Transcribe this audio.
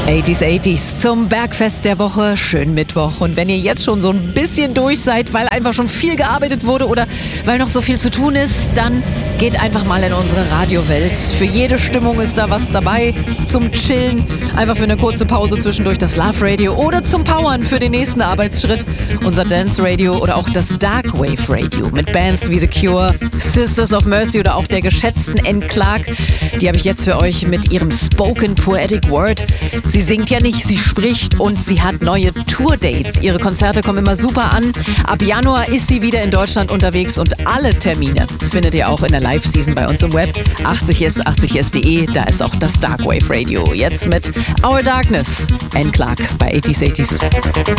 80s zum Bergfest der Woche. Schönen Mittwoch. Und wenn ihr jetzt schon so ein bisschen durch seid, weil einfach schon viel gearbeitet wurde oder weil noch so viel zu tun ist, dann geht einfach mal in unsere Radiowelt. Für jede Stimmung ist da was dabei. Zum Chillen, einfach für eine kurze Pause zwischendurch das Love Radio oder zum Powern für den nächsten Arbeitsschritt. Unser Dance Radio oder auch das Dark Wave Radio mit Bands wie The Cure, Sisters of Mercy oder auch der geschätzten Anne Clark. Die habe ich jetzt für euch mit ihrem Spoken Poetic Word. Sie singt ja nicht, sie spricht und sie hat neue Tourdates. Ihre Konzerte kommen immer super an. Ab Januar ist sie wieder in Deutschland unterwegs und alle Termine findet ihr auch in der Live-Season bei uns im Web. 80s.de, da ist auch das Dark Wave Radio. Jetzt mit Our Darkness, Anne Clark bei 80s.